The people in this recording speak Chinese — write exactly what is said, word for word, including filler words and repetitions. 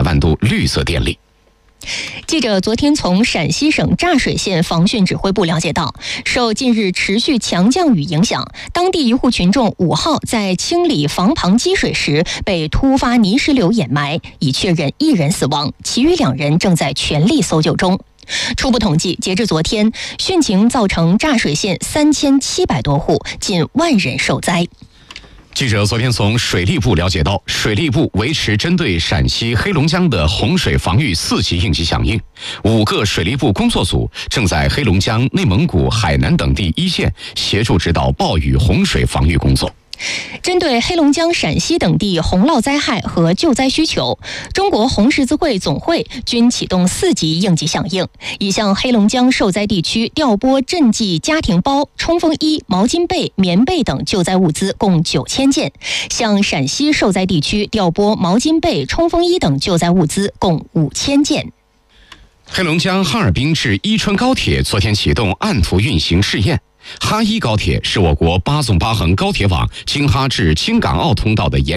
万度绿色电力。 记者昨天从陕西省柞水县防汛指挥部了解到，受近日持续强降雨影响，当地一户群众五号在清理房旁积水时被突发泥石流掩埋，已确认一人死亡，其余两人正在全力搜救中。初步统计，截至昨天，汛情造成柞水县三千七百多户，近万人受灾。 记者昨天从水利部了解到，水利部维持针对陕西黑龙江的洪水防御四级应急响应，五个水利部工作组正在黑龙江、内蒙古、海南等地一线协助指导暴雨洪水防御工作。 针对黑龙江、陕西等地洪涝灾害和救灾需求，中国红十字会总会均启动四级应急响应，已向黑龙江受灾地区调拨赈济家庭包、冲锋衣、毛巾被、棉被等救灾物资共九千件，向陕西受灾地区调拨毛巾被、冲锋衣等救灾物资共五千件。 黑龙江哈尔滨至伊春高铁昨天启动按图运行试验。哈伊高铁是我国八纵八横高铁网京哈至京港澳通道的延